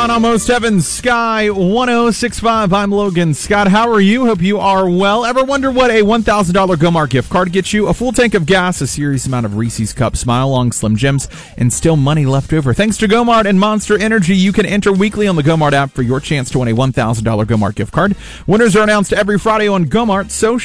on Almost Heaven, Sky 1065. I'm Logan Scott. How are you? Hope you are well. Ever wonder what a $1,000 Gomart gift card gets you? A full tank of gas, a serious amount of Reese's Cups, mile-long Slim Jims, and still money left over. Thanks to Gomart and Monster Energy, you can enter weekly on the Gomart app for your chance to win a $1,000 Gomart gift card. Winners are announced every Friday on Gomart social.